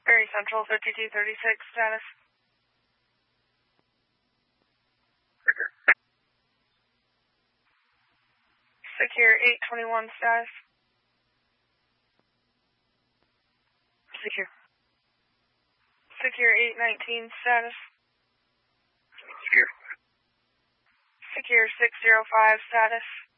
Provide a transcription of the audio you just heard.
Very Central 5236 status. Secure 821 status. Secure. Secure 819 status. Secure. Secure 605 status.